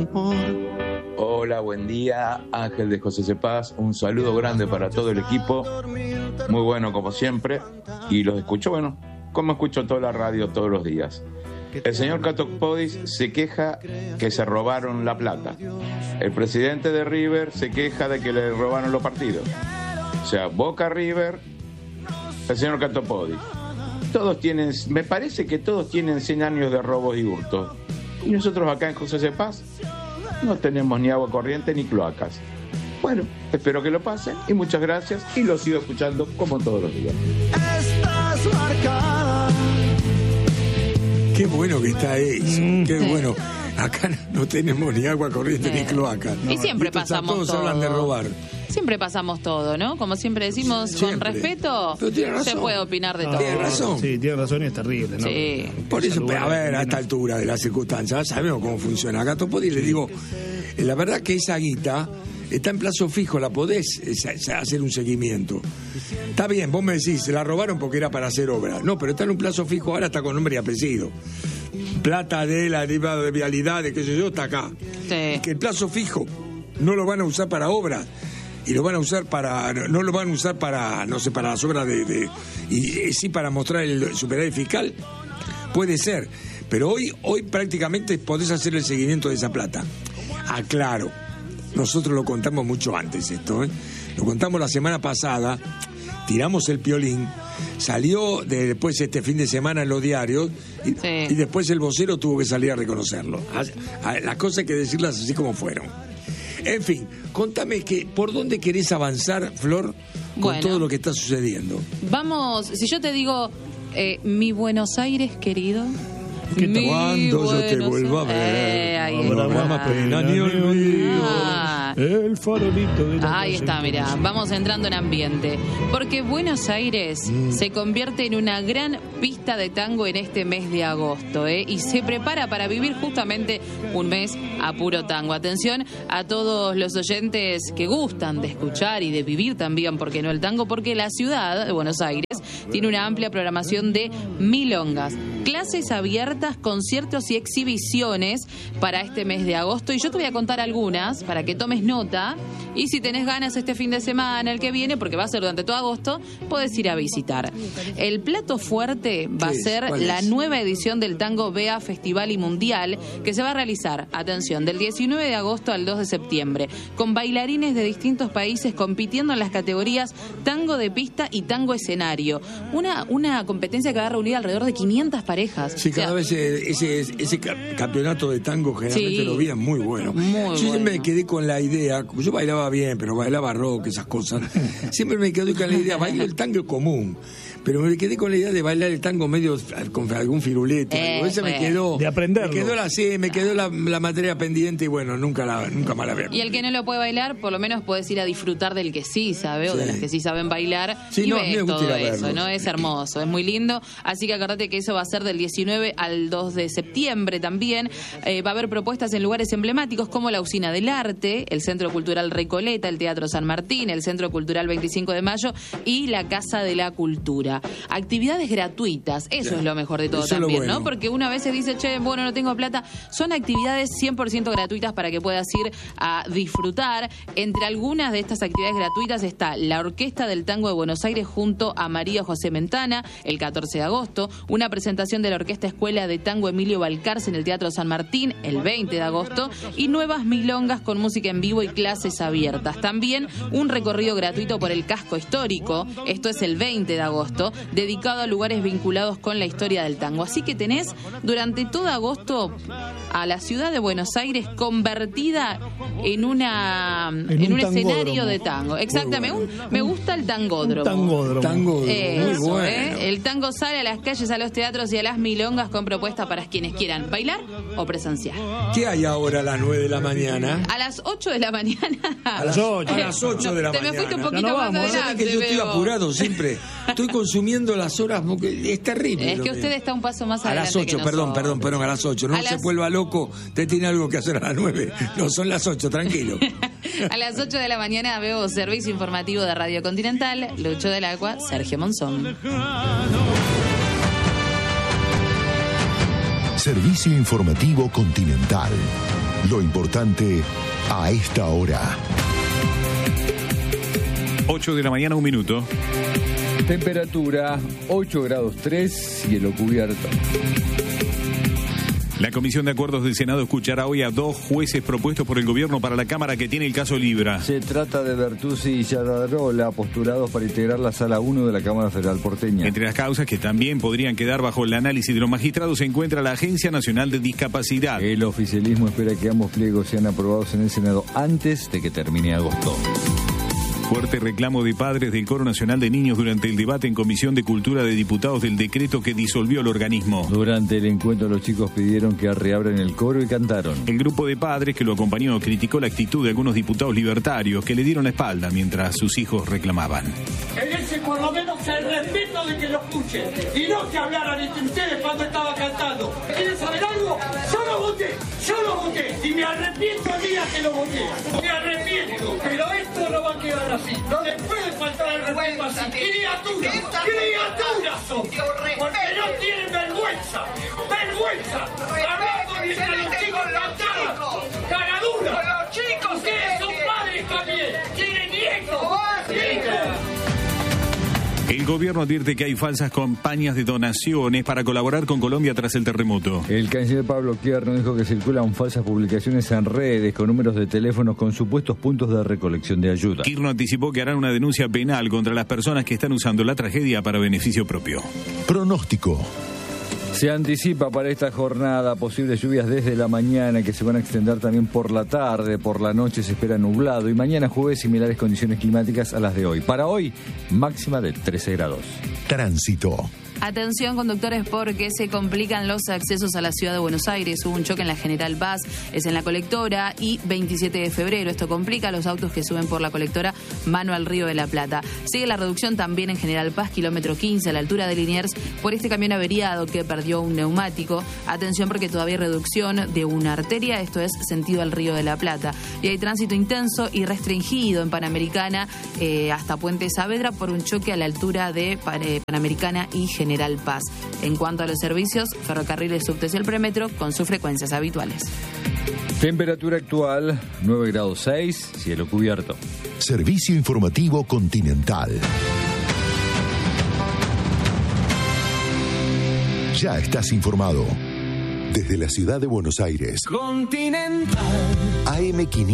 Hola, buen día, Ángel de José Cepaz. Un saludo grande para todo el equipo. Muy bueno como siempre. Y los escucho, bueno, como escucho toda la radio todos los días. El señor Cato Podis se queja que se robaron la plata. El presidente de River se queja de que le robaron los partidos. O sea, Boca, River, el señor Cato Podis. Todos tienen, me parece que todos tienen 100 años de robos y hurtos. Y nosotros acá en José Cepaz no tenemos ni agua corriente ni cloacas. Bueno, espero que lo pasen y muchas gracias y lo sigo escuchando como todos los días. Estás marcada. Qué bueno que está eso, qué bueno. Acá no tenemos ni agua corriente ni cloaca. Y siempre pasamos todos todo. Hablan de robar. Siempre pasamos todo, ¿no? Como siempre decimos, Siempre. con respeto, se puede opinar de todo. Tiene razón. Sí, tiene razón y es terrible, ¿no? Sí. Por eso, a ver, a esta altura de las circunstancias, sabemos cómo funciona. Acá Topodi le digo, la verdad que esa guita está en plazo fijo, la podés hacer un seguimiento. Está bien, vos me decís, se la robaron porque era para hacer obra. No, pero está en un plazo fijo, ahora está con nombre y apellido. Plata de la derivada de vialidad, de qué sé yo, está acá. Sí. Y que el plazo fijo no lo van a usar para obras. Y lo van a usar no lo van a usar para, no sé, para las obras y sí para mostrar el superávit fiscal. Puede ser. Pero hoy prácticamente podés hacer el seguimiento de esa plata. Aclaro. Nosotros lo contamos mucho antes esto, ¿eh? Lo contamos la semana pasada, tiramos el piolín, salió después este fin de semana en los diarios y después el vocero tuvo que salir a reconocerlo. Las cosas hay que decirlas así como fueron. En fin, contame por dónde querés avanzar, Flor, con todo lo que está sucediendo. Vamos, si yo te digo, mi Buenos Aires querido. Cuando yo te vuelva a ver, habrá más pena ni olvido. El farolito de la Ahí está, mirá, vamos entrando en ambiente. Porque Buenos Aires se convierte en una gran pista de tango en este mes de agosto, y se prepara para vivir justamente un mes a puro tango. Atención a todos los oyentes que gustan de escuchar y de vivir también, ¿por qué no el tango? Porque la ciudad de Buenos Aires tiene una amplia programación de milongas, clases abiertas, conciertos y exhibiciones para este mes de agosto. Y yo te voy a contar algunas para que tomes nota. Y si tenés ganas este fin de semana, el que viene, porque va a ser durante todo agosto, podés ir a visitar. El plato fuerte va a ser la nueva edición del Tango BEA Festival y Mundial, que se va a realizar, atención, del 19 de agosto al 2 de septiembre, con bailarines de distintos países compitiendo en las categorías tango de pista y tango escenario. Una competencia que va a reunir alrededor de 500 parejas. Sí, cada vez ese campeonato de tango generalmente lo vi, es muy bueno. Yo siempre me quedé con la idea, yo bailaba bien, pero bailaba rock, esas cosas. Siempre me quedé con la idea, bailo el tango común, pero me quedé con la idea de bailar el tango medio con algún firulete. Esa me quedó. De aprenderlo. Me quedó la materia pendiente y bueno, nunca más la veo. Y el que no lo puede bailar, por lo menos puedes ir a disfrutar del que sí sabe, o de las que sí saben bailar. Sí, y no, ves todo eso, verlo. ¿no? Es hermoso, es muy lindo. Así que acordate que eso va a ser del 19 al 2 de septiembre también. Va a haber propuestas en lugares emblemáticos como la Usina del Arte, el Centro Cultural Recoleta, el Teatro San Martín, el Centro Cultural 25 de Mayo y la Casa de la Cultura. Actividades gratuitas, eso es lo mejor de todo también, ¿no? Porque una vez se dice, bueno, no tengo plata. Son actividades 100% gratuitas para que puedas ir a disfrutar. Entre algunas de estas actividades gratuitas está la Orquesta del Tango de Buenos Aires junto a María José Mentana, el 14 de agosto, una presentación de la Orquesta Escuela de Tango Emilio Balcarce en el Teatro San Martín el 20 de agosto y nuevas milongas con música en vivo y clases abiertas. También un recorrido gratuito por el casco histórico, esto es el 20 de agosto, dedicado a lugares vinculados con la historia del tango. Así que tenés durante todo agosto a la ciudad de Buenos Aires convertida en un escenario de tango. Exactamente, me gusta el tangódromo. Tango, muy bueno. El tango sale a las calles, a los teatros y a las milongas con propuestas para quienes quieran bailar o presenciar. ¿Qué hay ahora a las 9 de la mañana? A las 8 de la mañana. A las 8 de la mañana. Te me fuiste un poquito más adelante. Que yo estoy apurado siempre. Estoy consumiendo las horas porque es terrible. Es que usted está un paso más a adelante. A las 8, perdón, a las 8. No se vuelva loco, usted tiene algo que hacer a las 9. No, son las 8, tranquilo. A las 8 de la mañana veo servicio informativo de Radio Continental, Lucho del Agua, Sergio Monzón. Servicio informativo Continental. Lo importante a esta hora. 8 de la mañana, 1 minuto. Temperatura 8 grados 3, cielo cubierto. La Comisión de Acuerdos del Senado escuchará hoy a 2 jueces propuestos por el gobierno para la Cámara que tiene el caso Libra. Se trata de Bertuzzi y Yadarola, postulados para integrar la Sala 1 de la Cámara Federal porteña. Entre las causas que también podrían quedar bajo el análisis de los magistrados se encuentra la Agencia Nacional de Discapacidad. El oficialismo espera que ambos pliegos sean aprobados en el Senado antes de que termine agosto. Fuerte reclamo de padres del Coro Nacional de Niños durante el debate en Comisión de Cultura de Diputados del decreto que disolvió el organismo. Durante el encuentro los chicos pidieron que reabran el coro y cantaron. El grupo de padres que lo acompañó criticó la actitud de algunos diputados libertarios que le dieron la espalda mientras sus hijos reclamaban. Merece por lo menos el respeto de que lo escuchen y no que hablaran entre ustedes cuando estaba cantando. ¿Quieren saber algo? Yo lo voté y me arrepiento el día que lo voté. Me arrepiento, pero esto no va a quedar así. No les puede faltar el respeto así. Criaturas son, porque no tienen vergüenza. Hablando mientras los chicos cantaban. Caraduras. Los chicos, ustedes son padres también. Tienen nietos. El gobierno advierte que hay falsas campañas de donaciones para colaborar con Colombia tras el terremoto. El canciller Pablo Kierno dijo que circulan falsas publicaciones en redes con números de teléfonos con supuestos puntos de recolección de ayuda. Kierno anticipó que harán una denuncia penal contra las personas que están usando la tragedia para beneficio propio. Pronóstico. Se anticipa para esta jornada posibles lluvias desde la mañana que se van a extender también por la tarde. Por la noche se espera nublado y mañana jueves similares condiciones climáticas a las de hoy. Para hoy, máxima de 13 grados. Tránsito. Atención conductores porque se complican los accesos a la ciudad de Buenos Aires. Hubo un choque en la General Paz, es en la Colectora y 27 de febrero. Esto complica a los autos que suben por la Colectora mano al Río de la Plata. Sigue la reducción también en General Paz, kilómetro 15, a la altura de Liniers, por este camión averiado que perdió un neumático. Atención porque todavía hay reducción de una arteria, esto es sentido al Río de la Plata. Y hay tránsito intenso y restringido en Panamericana hasta Puente Saavedra por un choque a la altura de Panamericana y General Paz. En cuanto a los servicios, ferrocarriles, subtes y el premetro con sus frecuencias habituales. Temperatura actual 9 grados 6, cielo cubierto. Servicio informativo Continental. Ya estás informado. Desde la ciudad de Buenos Aires. Continental. AM500.